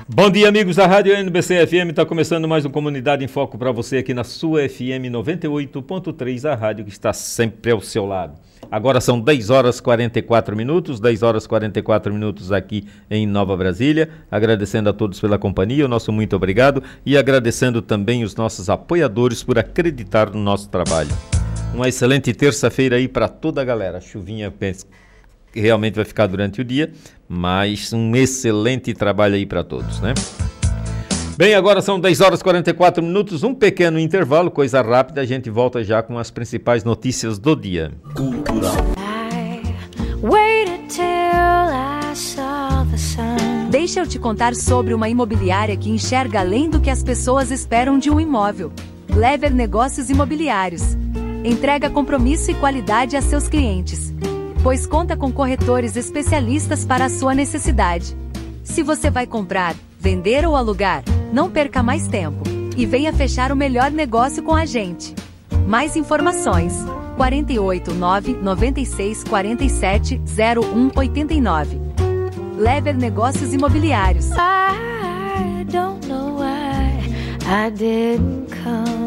Bom dia, amigos da Rádio NBC FM, está começando mais um Comunidade em Foco para você aqui na sua FM 98.3, a rádio que está sempre ao seu lado. Agora são 10 horas 44 minutos, 10 horas 44 minutos aqui em Nova Brasília, agradecendo a todos pela companhia, o nosso muito obrigado e agradecendo também os nossos apoiadores por acreditar no nosso trabalho. Uma excelente terça-feira aí para toda a galera, a chuvinha penso que realmente vai ficar durante o dia, mas um excelente trabalho aí para todos, né? Bem, agora são 10 horas 44 minutos, um pequeno intervalo, coisa rápida, a gente volta já com as principais notícias do dia. Cultural. Deixa eu te contar sobre uma imobiliária que enxerga além do que as pessoas esperam de um imóvel. Lever Negócios Imobiliários. Entrega compromisso e qualidade a seus clientes, pois conta com corretores especialistas para a sua necessidade. Se você vai comprar, vender ou alugar, não perca mais tempo e venha fechar o melhor negócio com a gente. Mais informações: 489 96 47 0189. Lever Negócios Imobiliários. I don't know why I didn't come.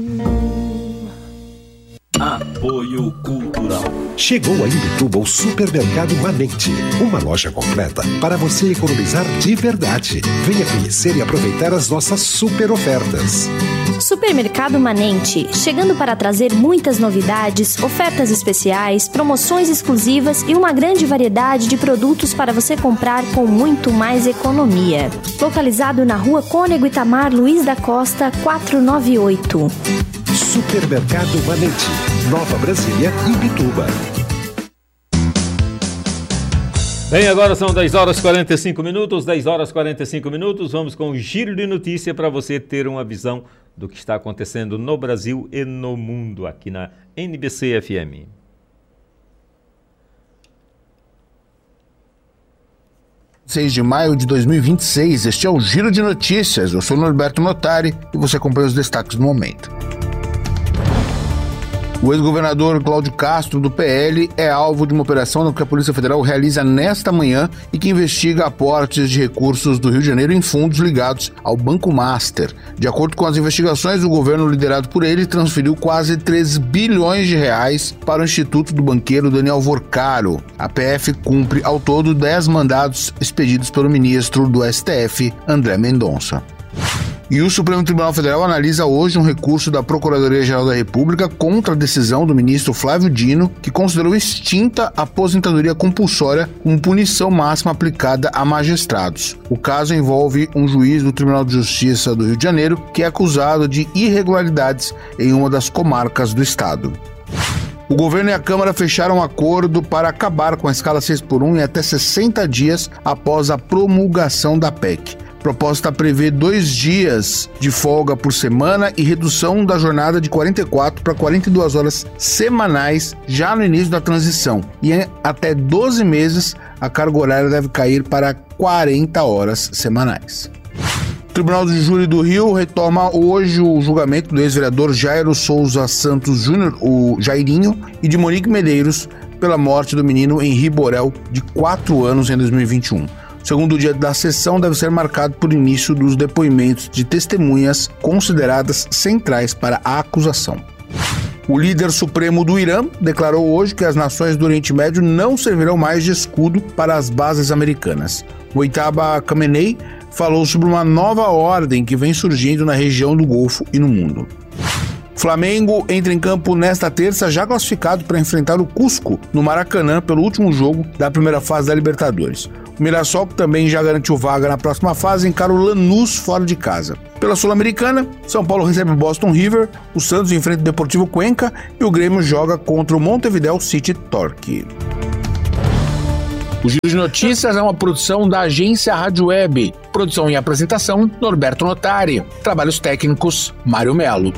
Apoio Cultural. Chegou a Imbituba o Supermercado Manente, uma loja completa para você economizar de verdade. Venha conhecer e aproveitar as nossas super ofertas. Supermercado Manente, chegando para trazer muitas novidades, ofertas especiais, promoções exclusivas e uma grande variedade de produtos para você comprar com muito mais economia. Localizado na Rua Cônego Itamar Luiz da Costa, 498. Supermercado Manente, Nova Brasília, Imbituba. Bem, agora são 10 horas 45 minutos, 10 horas 45 minutos, vamos com o giro de notícia para você ter uma visão do que está acontecendo no Brasil e no mundo, aqui na NBC FM. De maio de 2026, este é o Giro de Notícias. Eu sou Norberto Notari e você acompanha os destaques do momento. O ex-governador Cláudio Castro, do PL, é alvo de uma operação que a Polícia Federal realiza nesta manhã e que investiga aportes de recursos do Rio de Janeiro em fundos ligados ao Banco Master. De acordo com as investigações, o governo liderado por ele transferiu quase 3 bilhões de reais para o Instituto do banqueiro Daniel Vorcaro. A PF cumpre ao todo 10 mandados expedidos pelo ministro do STF, André Mendonça. E o Supremo Tribunal Federal analisa hoje um recurso da Procuradoria-Geral da República contra a decisão do ministro Flávio Dino, que considerou extinta a aposentadoria compulsória como punição máxima aplicada a magistrados. O caso envolve um juiz do Tribunal de Justiça do Rio de Janeiro que é acusado de irregularidades em uma das comarcas do estado. O governo e a Câmara fecharam um acordo para acabar com a escala 6x1 em até 60 dias após a promulgação da PEC. A proposta prevê 2 dias de folga por semana e redução da jornada de 44 para 42 horas semanais já no início da transição. E em até 12 meses, a carga horária deve cair para 40 horas semanais. O Tribunal de Júri do Rio retoma hoje o julgamento do ex-vereador Jairo Souza Santos Júnior, o Jairinho, e de Monique Medeiros pela morte do menino Henri Borel, de 4 anos, em 2021. O segundo dia da sessão deve ser marcado por início dos depoimentos de testemunhas consideradas centrais para a acusação. O líder supremo do Irã declarou hoje que as nações do Oriente Médio não servirão mais de escudo para as bases americanas. Mojtaba Khamenei falou sobre uma nova ordem que vem surgindo na região do Golfo e no mundo. Flamengo entra em campo nesta terça, já classificado para enfrentar o Cusco no Maracanã pelo último jogo da primeira fase da Libertadores. O Mirassol, que também já garantiu vaga na próxima fase, encara o Lanús fora de casa. Pela Sul-Americana, São Paulo recebe o Boston River, o Santos enfrenta o Deportivo Cuenca e o Grêmio joga contra o Montevideo City Torque. O Giro de Notícias é uma produção da agência Rádio Web. Produção e apresentação, Norberto Notari. Trabalhos técnicos, Mário Melo.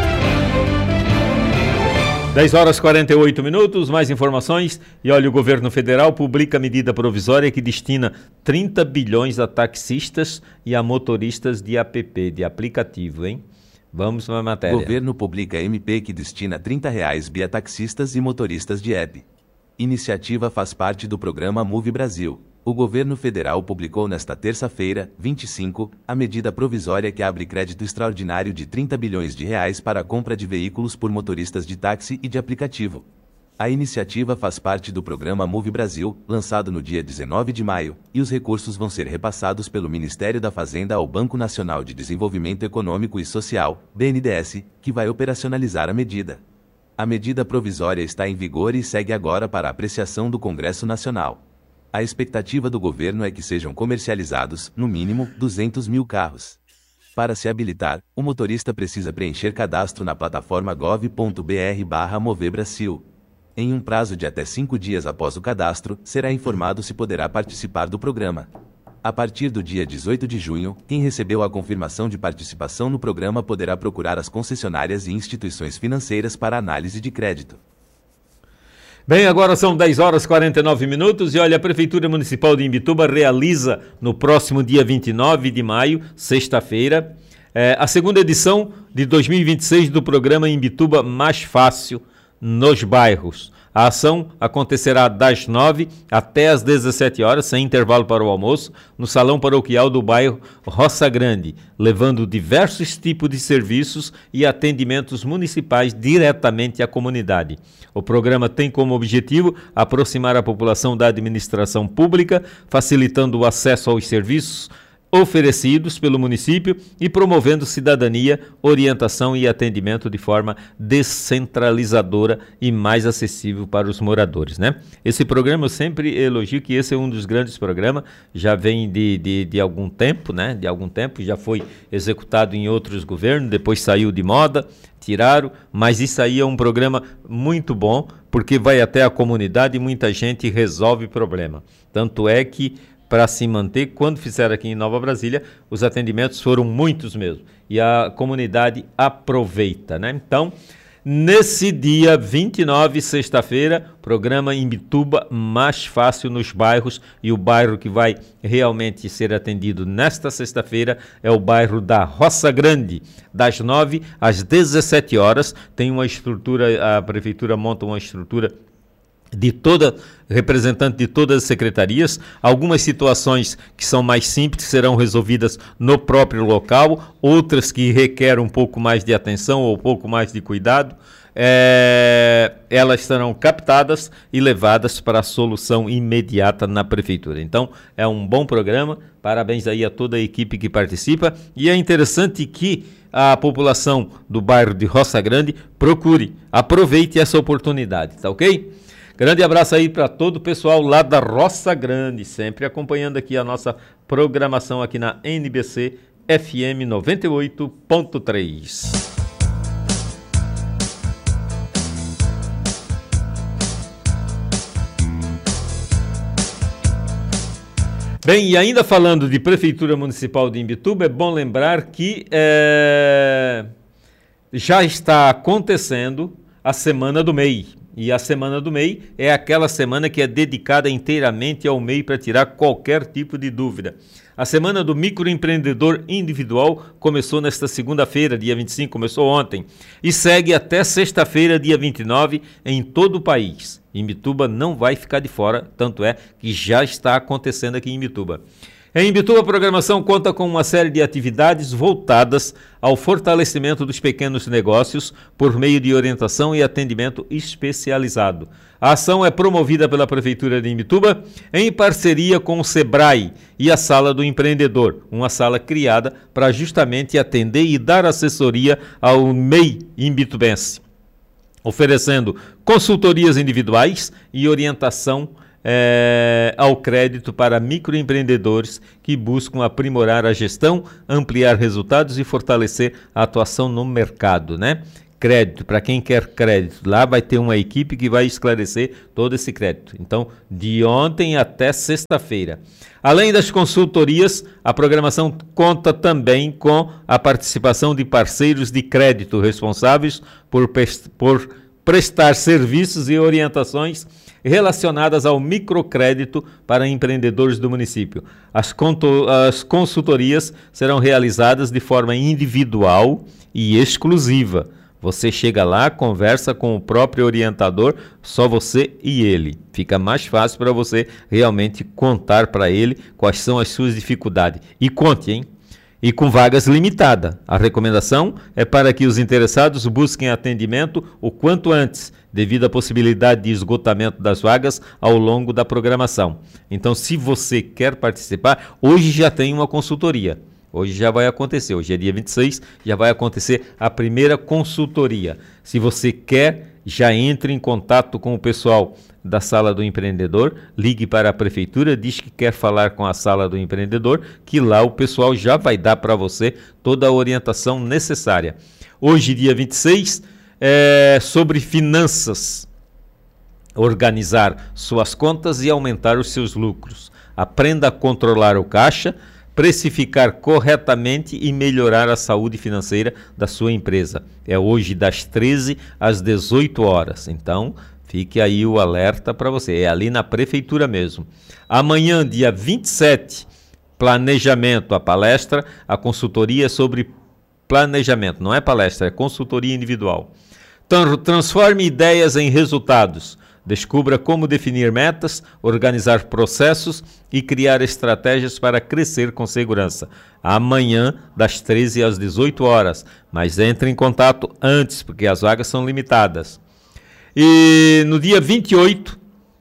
10 horas 48 minutos, mais informações. E olha, o governo federal publica medida provisória que destina 30 bilhões a taxistas e a motoristas de app, de aplicativo, hein? Vamos para a matéria. O governo publica MP que destina R$30 via taxistas e motoristas de app. Iniciativa faz parte do programa Move Brasil, O governo federal publicou nesta terça-feira, 25, a medida provisória que abre crédito extraordinário de R$30 bilhões para a compra de veículos por motoristas de táxi e de aplicativo. A iniciativa faz parte do programa Move Brasil, lançado no dia 19 de maio, e os recursos vão ser repassados pelo Ministério da Fazenda ao Banco Nacional de Desenvolvimento Econômico e Social, BNDES, que vai operacionalizar a medida. A medida provisória está em vigor e segue agora para apreciação do Congresso Nacional. A expectativa do governo é que sejam comercializados, no mínimo, 200 mil carros. Para se habilitar, o motorista precisa preencher cadastro na plataforma gov.br/movebrasil. Em um prazo de até 5 dias após o cadastro, será informado se poderá participar do programa. A partir do dia 18 de junho, quem recebeu a confirmação de participação no programa poderá procurar as concessionárias e instituições financeiras para análise de crédito. Bem, agora são 10 horas 49 minutos e olha, a Prefeitura Municipal de Imbituba realiza no próximo dia 29 de maio, sexta-feira, a segunda edição de 2026 do programa Imbituba Mais Fácil nos bairros. A ação acontecerá das 9 até as 17 horas, sem intervalo para o almoço, no Salão Paroquial do bairro Roça Grande, levando diversos tipos de serviços e atendimentos municipais diretamente à comunidade. O programa tem como objetivo aproximar a população da administração pública, facilitando o acesso aos serviços oferecidos pelo município e promovendo cidadania, orientação e atendimento de forma descentralizadora e mais acessível para os moradores, né? Esse programa eu sempre elogio que esse é um dos grandes programas, já vem de algum tempo, né? De algum tempo, já foi executado em outros governos, depois saiu de moda, tiraram, mas isso aí é um programa muito bom, porque vai até a comunidade e muita gente resolve problema. Tanto é que para se manter, quando fizeram aqui em Nova Brasília, os atendimentos foram muitos mesmo. E a comunidade aproveita, né? Então, nesse dia 29, sexta-feira, programa Imbituba Mais Fácil nos bairros. E o bairro que vai realmente ser atendido nesta sexta-feira é o bairro da Roça Grande. Das 9 às 17 horas, tem uma estrutura, a Prefeitura monta uma estrutura representante de todas as secretarias. Algumas situações que são mais simples serão resolvidas no próprio local, outras que requerem um pouco mais de atenção ou um pouco mais de cuidado, elas serão captadas e levadas para a solução imediata na prefeitura. Então, é um bom programa, parabéns aí a toda a equipe que participa, e é interessante que a população do bairro de Roça Grande aproveite essa oportunidade, tá ok? Grande abraço aí para todo o pessoal lá da Roça Grande, sempre acompanhando aqui a nossa programação aqui na NBC FM 98.3. Bem, e ainda falando de Prefeitura Municipal de Imbituba, é bom lembrar que já está acontecendo a Semana do MEI. E a Semana do MEI é aquela semana que é dedicada inteiramente ao MEI para tirar qualquer tipo de dúvida. A Semana do Microempreendedor Individual começou nesta segunda-feira, dia 25, começou ontem, e segue até sexta-feira, dia 29, em todo o país. Imbituba não vai ficar de fora, tanto é que já está acontecendo aqui em Imbituba. Em Imbituba, a programação conta com uma série de atividades voltadas ao fortalecimento dos pequenos negócios por meio de orientação e atendimento especializado. A ação é promovida pela Prefeitura de Imbituba em parceria com o Sebrae e a Sala do Empreendedor, uma sala criada para justamente atender e dar assessoria ao MEI imbitubense, oferecendo consultorias individuais e orientação ao crédito para microempreendedores que buscam aprimorar a gestão, ampliar resultados e fortalecer a atuação no mercado, né? Crédito, para quem quer crédito, lá vai ter uma equipe que vai esclarecer todo esse crédito. Então, de ontem até sexta-feira. Além das consultorias, a programação conta também com a participação de parceiros de crédito responsáveis por prestar serviços e orientações relacionadas ao microcrédito para empreendedores do município. As consultorias serão realizadas de forma individual e exclusiva, Você chega lá, conversa com o próprio orientador, só você e ele. Fica mais fácil para você realmente contar para ele quais são as suas dificuldades. E conte, hein? E com vagas limitadas. A recomendação é para que os interessados busquem atendimento o quanto antes, devido à possibilidade de esgotamento das vagas ao longo da programação. Então, se você quer participar, hoje já tem uma consultoria. Hoje já vai acontecer, hoje é dia 26, já vai acontecer a primeira consultoria. Se você quer, já entre em contato com o pessoal da Sala do Empreendedor, ligue para a Prefeitura, diz que quer falar com a Sala do Empreendedor, que lá o pessoal já vai dar para você toda a orientação necessária. Hoje, dia 26, é sobre finanças. Organizar suas contas e aumentar os seus lucros. Aprenda a controlar o caixa, precificar corretamente e melhorar a saúde financeira da sua empresa. É hoje das 13 às 18 horas. Então, fique aí o alerta para você. É ali na Prefeitura mesmo. Amanhã, dia 27, planejamento, a palestra, a consultoria sobre planejamento. Não é palestra, é consultoria individual. Transforme ideias em resultados. Descubra como definir metas, organizar processos e criar estratégias para crescer com segurança. Amanhã, das 13 às 18 horas. Mas entre em contato antes, porque as vagas são limitadas. E no dia 28,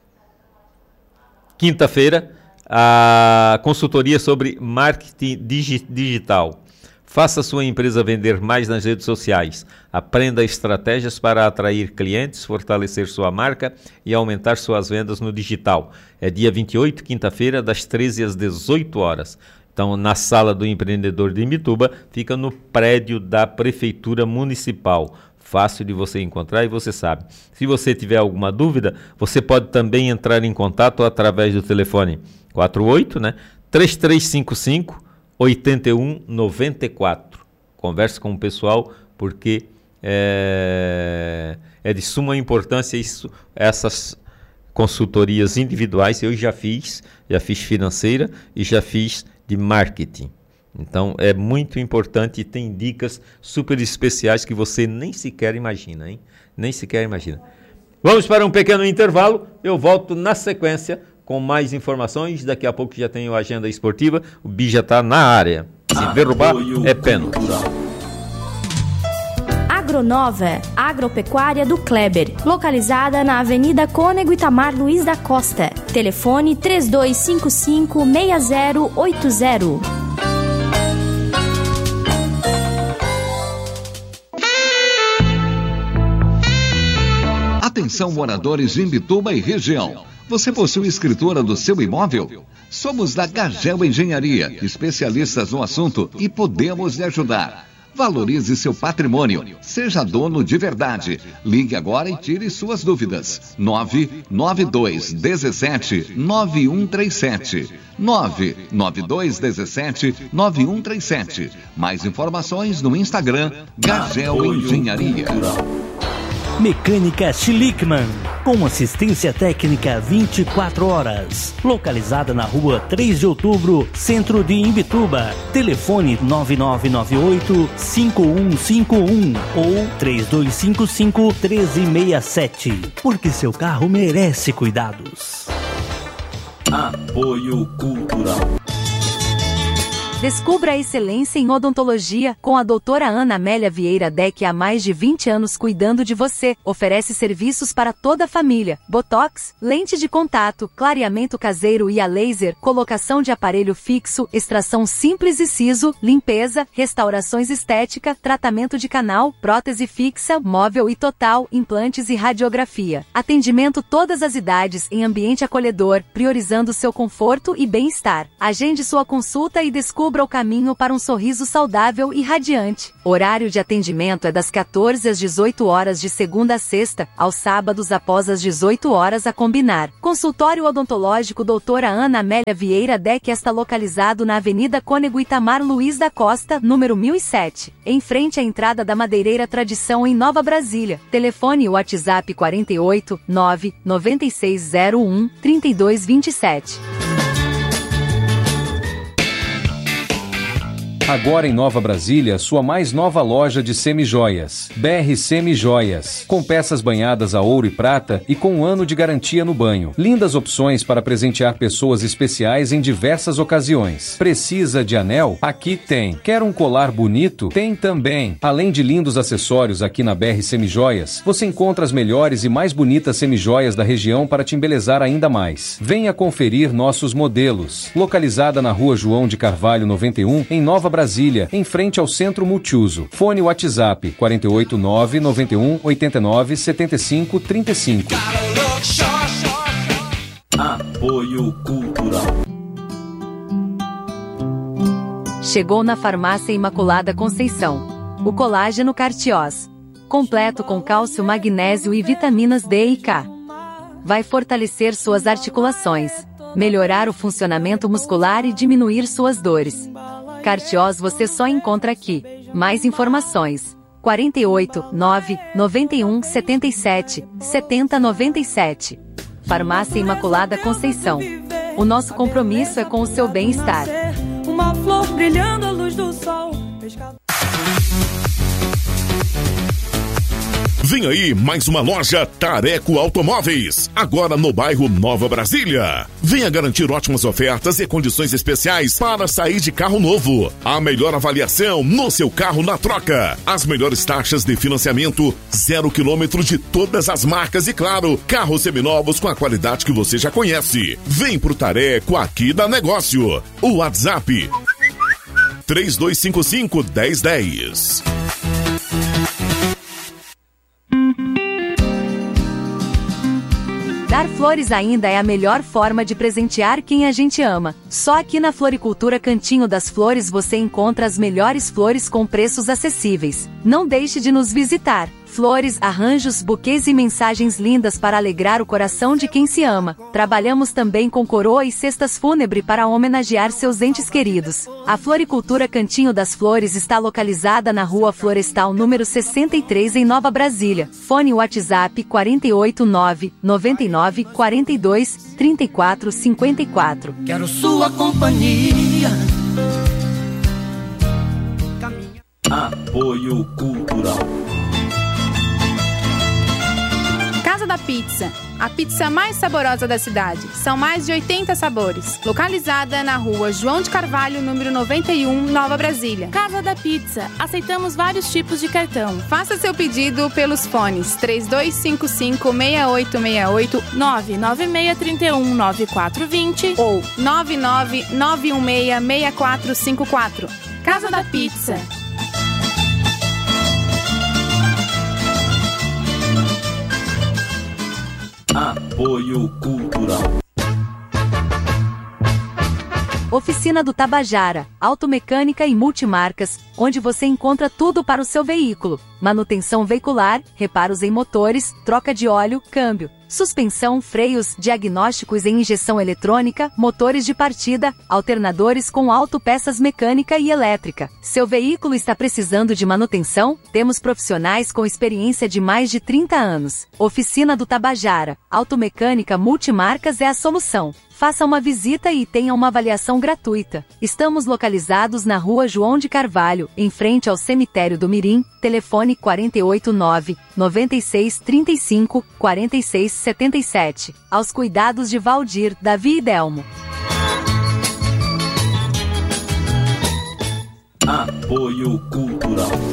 quinta-feira, a consultoria sobre marketing digital. Faça sua empresa vender mais nas redes sociais. Aprenda estratégias para atrair clientes, fortalecer sua marca e aumentar suas vendas no digital. É dia 28, quinta-feira, das 13 às 18 horas. Então, na Sala do Empreendedor de Imbituba, fica no prédio da Prefeitura Municipal. Fácil de você encontrar e você sabe. Se você tiver alguma dúvida, você pode também entrar em contato através do telefone 48, 3355 8194. Converse com o pessoal porque é de suma importância essas consultorias individuais. Eu já fiz financeira e já fiz de marketing. Então é muito importante e tem dicas super especiais que você nem sequer imagina, hein? Nem sequer imagina. Vamos para um pequeno intervalo, eu volto na sequência com mais informações. Daqui a pouco já tenho a agenda esportiva, o Bi já está na área. Se derrubar, é pênalti. Agronova, agropecuária do Kleber, localizada na Avenida Cônego Itamar Luiz da Costa. Telefone 3255-6080. Atenção, moradores de Imbituba e região. Você possui escritura do seu imóvel? Somos da Gagel Engenharia, especialistas no assunto e podemos lhe ajudar. Valorize seu patrimônio. Seja dono de verdade. Ligue agora e tire suas dúvidas. 992 17 9137. 99217 9137. Mais informações no Instagram Gagel Engenharia. Mecânica Schlickman, com assistência técnica 24 horas. Localizada na rua 3 de outubro, centro de Imbituba. Telefone 9998-5151 ou 3255-1367. Porque seu carro merece cuidados. Apoio Cultural. Descubra a excelência em odontologia com a doutora Ana Amélia Vieira Deck, há mais de 20 anos cuidando de você. Oferece serviços para toda a família: botox, lente de contato, clareamento caseiro e a laser, colocação de aparelho fixo, extração simples e siso, limpeza, restaurações estética, tratamento de canal, prótese fixa, móvel e total, implantes e radiografia. Atendimento todas as idades em ambiente acolhedor, priorizando seu conforto e bem-estar. Agende sua consulta e descubra o caminho para um sorriso saudável e radiante. Horário de atendimento é das 14 às 18 horas de segunda a sexta, aos sábados após as 18 horas a combinar. Consultório odontológico doutora Ana Amélia Vieira Deck está localizado na Avenida Cônego Itamar Luiz da Costa, número 1007, em frente à entrada da Madeireira Tradição em Nova Brasília. Telefone WhatsApp 48 9 9601 3227. Agora em Nova Brasília, sua mais nova loja de semijoias. BR Semijoias. Com peças banhadas a ouro e prata e com 1 ano de garantia no banho. Lindas opções para presentear pessoas especiais em diversas ocasiões. Precisa de anel? Aqui tem. Quer um colar bonito? Tem também. Além de lindos acessórios aqui na BR Semijoias, você encontra as melhores e mais bonitas semijoias da região para te embelezar ainda mais. Venha conferir nossos modelos. Localizada na Rua João de Carvalho 91, em Nova Brasília, em frente ao Centro Multiuso. Fone WhatsApp 489 91 89 75 35. Apoio Cultural. Chegou na Farmácia Imaculada Conceição o colágeno Cartiós, completo com cálcio, magnésio e vitaminas D e K. Vai fortalecer suas articulações, melhorar o funcionamento muscular e diminuir suas dores. Cartiós você só encontra aqui. Mais informações: 48 9 91 77 70 97. Farmácia Imaculada Conceição. O nosso compromisso é com o seu bem-estar. Uma flor brilhando à luz do sol. Vem aí mais uma loja Tareco Automóveis, agora no bairro Nova Brasília. Venha garantir ótimas ofertas e condições especiais para sair de carro novo. A melhor avaliação no seu carro na troca. As melhores taxas de financiamento, 0 km de todas as marcas e, claro, carros seminovos com a qualidade que você já conhece. Vem pro Tareco, aqui dá negócio. O WhatsApp 3255-1010. Dar flores ainda é a melhor forma de presentear quem a gente ama. Só aqui na Floricultura Cantinho das Flores você encontra as melhores flores com preços acessíveis. Não deixe de nos visitar. Flores, arranjos, buquês e mensagens lindas para alegrar o coração de quem se ama. Trabalhamos também com coroa e cestas fúnebre para homenagear seus entes queridos. A Floricultura Cantinho das Flores está localizada na Rua Florestal número 63 em Nova Brasília. Fone WhatsApp 489 99 42 34 54. Quero sua companhia. Apoio Cultural. Casa da Pizza, a pizza mais saborosa da cidade. São mais de 80 sabores. Localizada na Rua João de Carvalho, número 91, Nova Brasília. Casa da Pizza, aceitamos vários tipos de cartão. Faça seu pedido pelos fones 3255-6868, 99631-9420 ou 99916-6454. Casa da Pizza. Apoio Cultural. Oficina do Tabajara, automecânica e multimarcas, onde você encontra tudo para o seu veículo: manutenção veicular, reparos em motores, troca de óleo, câmbio, suspensão, freios, diagnósticos em injeção eletrônica, motores de partida, alternadores com autopeças mecânica e elétrica. Seu veículo está precisando de manutenção? Temos profissionais com experiência de mais de 30 anos. Oficina do Tabajara, automecânica multimarcas é a solução. Faça uma visita e tenha uma avaliação gratuita. Estamos localizados na Rua João de Carvalho, em frente ao Cemitério do Mirim. Telefone 489 9635 4677. Aos cuidados de Valdir, Davi e Delmo. Apoio Cultural.